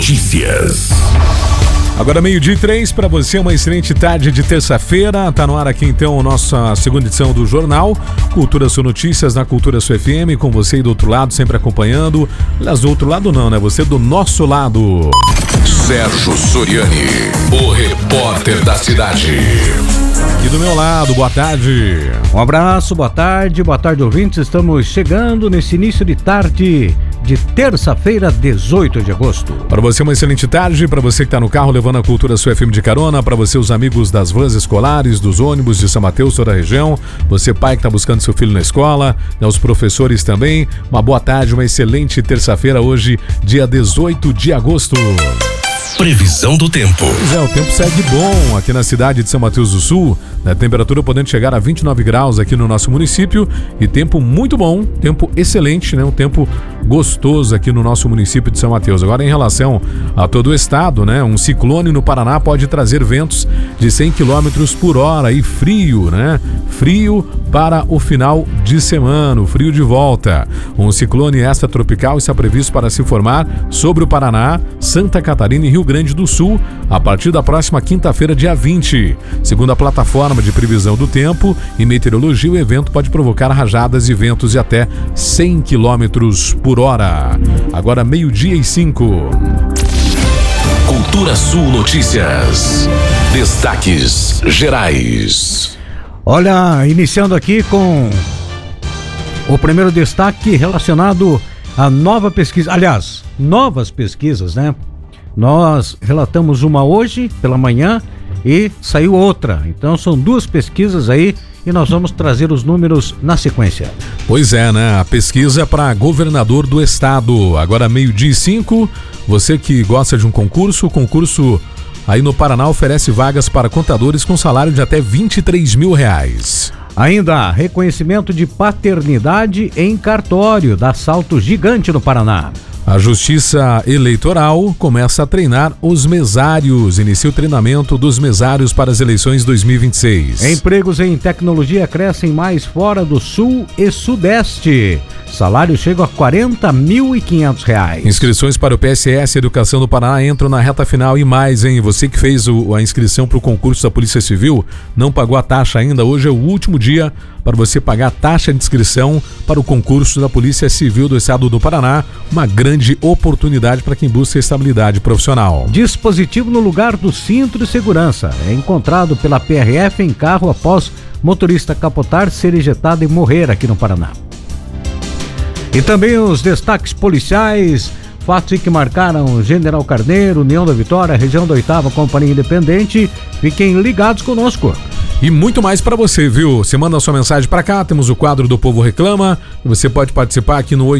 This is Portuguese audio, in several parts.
Notícias. Agora 12:03 para você, uma excelente tarde de terça-feira. Tá no ar aqui então a nossa segunda edição do Jornal Cultura Sul Notícias na Cultura Sul FM, com você aí do outro lado, sempre acompanhando. Aliás, do outro lado não, né? Você do nosso lado. Sérgio Soriani, o repórter da cidade. Aqui do meu lado, boa tarde. Um abraço, boa tarde ouvintes. Estamos chegando nesse início de tarde de terça-feira, 18 de agosto. Para você uma excelente tarde, para você que está no carro levando a Cultura Sul FM de carona, para você os amigos das vans escolares, dos ônibus de São Mateus, toda a região, você pai que está buscando seu filho na escola, os professores também, uma boa tarde, uma excelente terça-feira hoje, dia 18 de agosto. Previsão do tempo. Pois é, o tempo segue bom aqui na cidade de São Mateus do Sul, né? Temperatura podendo chegar a 29 graus aqui no nosso município e tempo muito bom, tempo excelente, né? Um tempo gostoso aqui no nosso município de São Mateus. Agora em relação a todo o estado, né? Um ciclone no Paraná pode trazer ventos de 100 km por hora e frio, né? Frio para o final de semana, o frio de volta. Um ciclone extratropical está previsto para se formar sobre o Paraná, Santa Catarina e Rio Grande do Sul a partir da próxima quinta-feira, dia 20. Segundo a plataforma de previsão do tempo e meteorologia, o evento pode provocar rajadas e ventos de até 100 km por hora. Agora 12:05. Cultura Sul Notícias. Destaques gerais. Olha, iniciando aqui com o primeiro destaque relacionado à nova pesquisa. Aliás, novas pesquisas, né? Nós relatamos uma hoje pela manhã e saiu outra. Então são duas pesquisas aí e nós vamos trazer os números na sequência. Pois é, né? A pesquisa para governador do estado. Agora 12:05. Você que gosta de um concurso, o concurso aí no Paraná oferece vagas para contadores com salário de até R$23 mil. Ainda, reconhecimento de paternidade em cartório, dá salto gigante no Paraná. A Justiça Eleitoral começa a treinar os mesários. Inicia o treinamento dos mesários para as eleições 2026. Empregos em tecnologia crescem mais fora do Sul e Sudeste. Salário chega a R$40.500. Inscrições para o PSS Educação do Paraná entram na reta final e mais, hein? Você que fez a inscrição para o concurso da Polícia Civil, não pagou a taxa ainda, hoje é o último dia para você pagar a taxa de inscrição para o concurso da Polícia Civil do Estado do Paraná. Uma grande oportunidade para quem busca estabilidade profissional. Dispositivo no lugar do cinto de segurança. É encontrado pela PRF em carro após motorista capotar, ser ejetado e morrer aqui no Paraná. E também os destaques policiais, fatos que marcaram General Carneiro, União da Vitória, região da 8ª Companhia Independente. Fiquem ligados conosco. E muito mais para você, viu? Você manda a sua mensagem para cá, temos o quadro do Povo Reclama, e você pode participar aqui no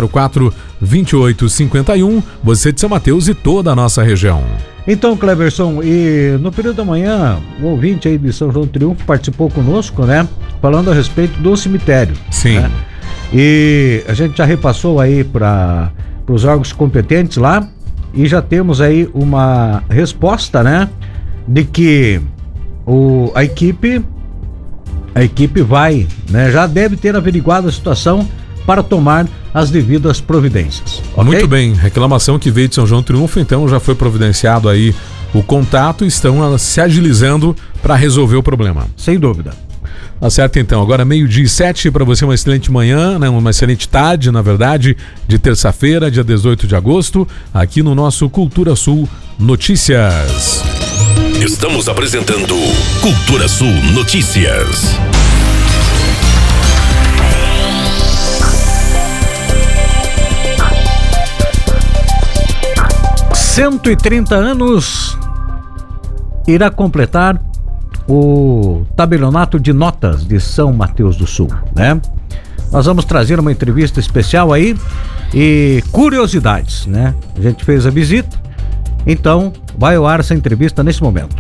8804-2851, você de São Mateus e toda a nossa região. Então, Cleverson, e no período da manhã, o ouvinte aí de São João do Triunfo participou conosco, né? Falando a respeito do cemitério. Sim. Né? E a gente já repassou aí para os órgãos competentes lá e já temos aí uma resposta, né? De que a equipe vai, né? Já deve ter averiguado a situação para tomar as devidas providências. Okay? Muito bem, reclamação que veio de São João do Triunfo, então já foi providenciado aí o contato, estão se agilizando para resolver o problema. Sem dúvida. Tá certo então, agora 12:07 para você uma excelente manhã, né? Uma excelente tarde, na verdade, de terça-feira, dia 18 de agosto, aqui no nosso Cultura Sul Notícias. Estamos apresentando Cultura Sul Notícias. 130 anos irá completar o tabelionato de notas de São Mateus do Sul, né? Nós vamos trazer uma entrevista especial aí e curiosidades, né? A gente fez a visita, então vai ao ar essa entrevista nesse momento.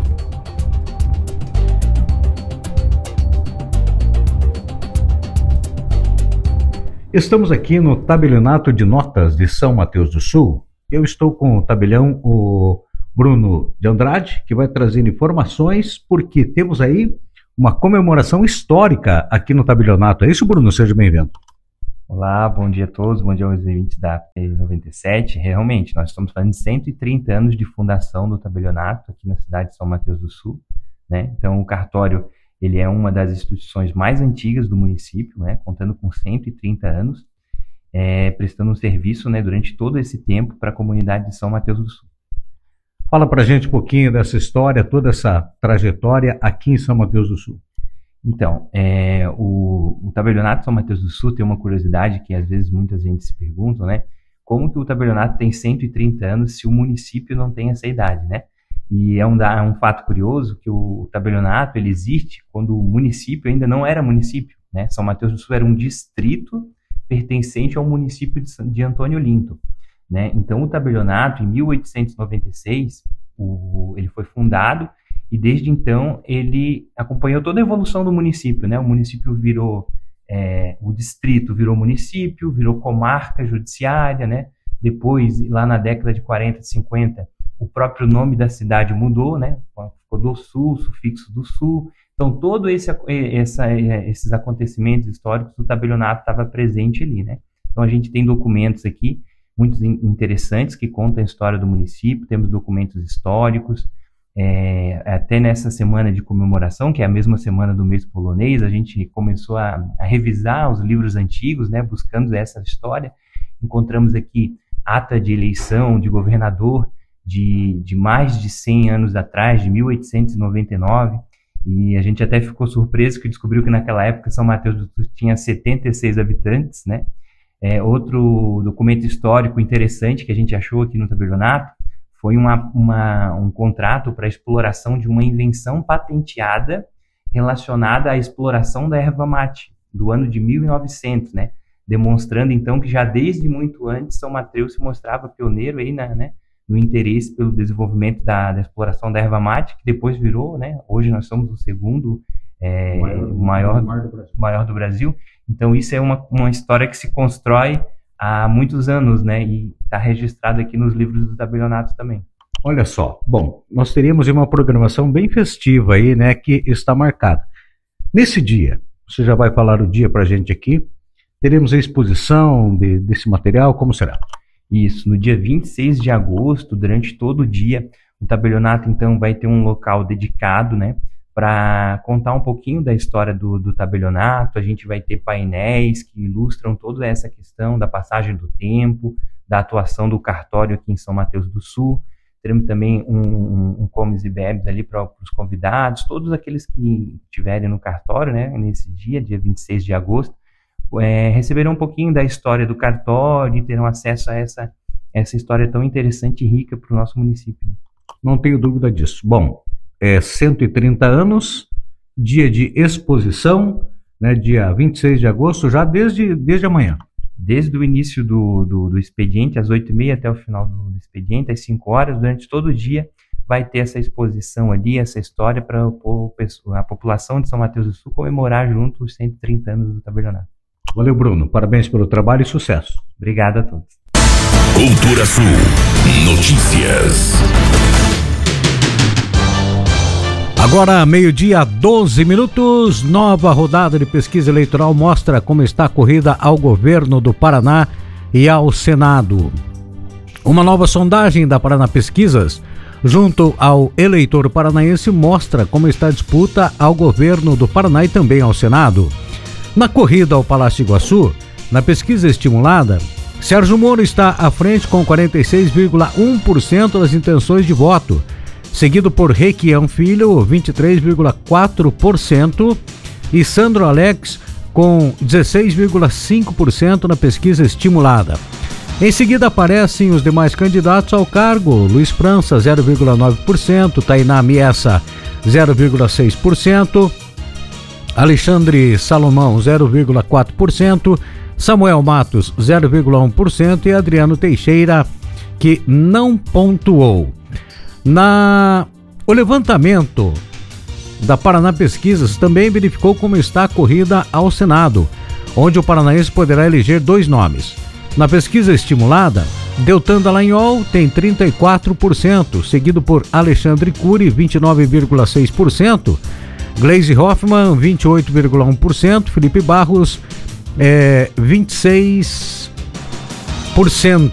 Estamos aqui no tabelionato de notas de São Mateus do Sul. Eu estou com o tabelião, o Bruno de Andrade, que vai trazer informações, porque temos aí uma comemoração histórica aqui no tabelionato. É isso, Bruno? Seja bem-vindo. Olá, bom dia a todos, bom dia aos ouvintes da P97. Realmente, nós estamos fazendo 130 anos de fundação do tabelionato aqui na cidade de São Mateus do Sul, né? Então, o cartório, ele é uma das instituições mais antigas do município, né? Contando com 130 anos, prestando um serviço, né, durante todo esse tempo para a comunidade de São Mateus do Sul. Fala pra gente um pouquinho dessa história, toda essa trajetória aqui em São Mateus do Sul. Então, o tabelionato de São Mateus do Sul tem uma curiosidade que às vezes muita gente se pergunta, né? Como que o tabelionato tem 130 anos se o município não tem essa idade, né? E é um fato curioso que o tabelionato ele existe quando o município ainda não era município, né? São Mateus do Sul era um distrito pertencente ao município de Antônio Olinto, né? Então, o tabelionato, em 1896, ele foi fundado. E desde então ele acompanhou toda a evolução do município, né? O município virou, o distrito virou município, virou comarca judiciária, né? Depois, lá na década de 40, 50, o próprio nome da cidade mudou, né? Ficou do Sul, sufixo do Sul. Então, todos esses acontecimentos históricos, o tabelionato estava presente ali, né? Então, a gente tem documentos aqui, muito interessantes, que contam a história do município, temos documentos históricos. Até nessa semana de comemoração, que é a mesma semana do mês polonês, a gente começou a revisar os livros antigos, né, buscando essa história. Encontramos aqui ata de eleição de governador de mais de 100 anos atrás, de 1899, e a gente até ficou surpreso que descobriu que naquela época São Mateus do Sul tinha 76 habitantes, né? Outro documento histórico interessante que a gente achou aqui no tabelionato foi um contrato para exploração de uma invenção patenteada relacionada à exploração da erva mate, do ano de 1900, né? Demonstrando, então, que já desde muito antes São Mateus se mostrava pioneiro aí no interesse pelo desenvolvimento da exploração da erva mate, que depois virou, né? Hoje nós somos o segundo maior do Brasil. Então, isso é uma história que se constrói há muitos anos, né? E está registrado aqui nos livros do tabelionato também. Olha só, bom, nós teríamos uma programação bem festiva aí, né, que está marcada. Nesse dia, você já vai falar o dia para a gente aqui, teremos a exposição desse material, como será? Isso, no dia 26 de agosto, durante todo o dia, o tabelionato, então, vai ter um local dedicado, né, para contar um pouquinho da história do tabelionato. A gente vai ter painéis que ilustram toda essa questão da passagem do tempo, da atuação do cartório aqui em São Mateus do Sul. Teremos também um comes e bebes ali para os convidados, todos aqueles que estiverem no cartório, né, nesse dia 26 de agosto, receberão um pouquinho da história do cartório e terão acesso a essa história tão interessante e rica para o nosso município. Não tenho dúvida disso. Bom, 130 anos, dia de exposição, né, dia 26 de agosto, já desde amanhã. Desde o início do expediente, às 8h30 até o final do expediente, às 5 horas, durante todo o dia, vai ter essa exposição ali, essa história para a população de São Mateus do Sul comemorar junto os 130 anos do tabelionato. Valeu, Bruno. Parabéns pelo trabalho e sucesso. Obrigado a todos. Cultura Sul Notícias. Agora, meio-dia, 12 minutos, nova rodada de pesquisa eleitoral mostra como está a corrida ao governo do Paraná e ao Senado. Uma nova sondagem da Paraná Pesquisas, junto ao eleitor paranaense, mostra como está a disputa ao governo do Paraná e também ao Senado. Na corrida ao Palácio Iguaçu, na pesquisa estimulada, Sérgio Moro está à frente com 46,1% das intenções de voto, seguido por Requião Filho, 23,4%, e Sandro Alex, com 16,5% na pesquisa estimulada. Em seguida aparecem os demais candidatos ao cargo: Luiz França, 0,9%, Tainá Miessa, 0,6%, Alexandre Salomão, 0,4%, Samuel Matos, 0,1% e Adriano Teixeira, que não pontuou. O levantamento da Paraná Pesquisas também verificou como está a corrida ao Senado, onde o paranaense poderá eleger 2 nomes. Na pesquisa estimulada, Deltan Dallagnol tem 34%, seguido por Alexandre Cury, 29,6%, Gleisi Hoffmann, 28,1%, Felipe Barros, 26%.